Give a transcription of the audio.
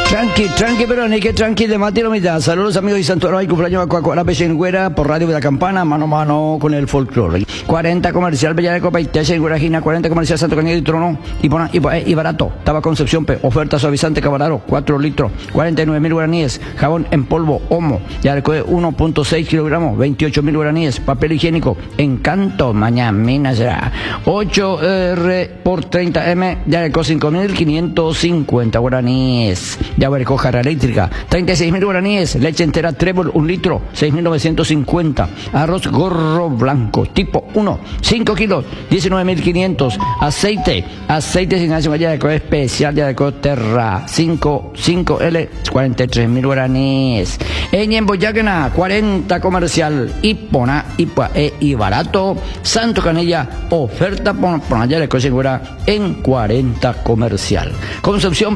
Tranqui, pero ni que tranqui de Matiro Mitad. Saludos amigos y Santuario y cumpleaños a Cuacuara Pechengüera por Radio de la Campana, mano a mano con el folclore. 40 comercial Bella de Copa y Teche Guarajina, 40 comercial Santo Cañete y Trono y barato. Estaba Concepción P, oferta suavizante Cabararo, 4 litros, 49.000 guaraníes. Jabón en polvo, Homo, ya de 1.6 kilogramos, 28.000 guaraníes. Papel higiénico, Encanto, mañana será 8R por 30M, ya de 5.550 guaraníes. Ya ver, jarra eléctrica, 36.000 guaraníes. Leche entera Trébol, 1 litro, 6.950. Arroz gorro blanco, tipo 1, 5 kilos, 19.500. Aceite sin ácido ya de especial, ya de Terra, 5L, 43.000 guaraníes. En Boyacana, 40 comercial, Ipona, y barato. Santo Canella, oferta por allá de Cosegura en 40 comercial. Concepción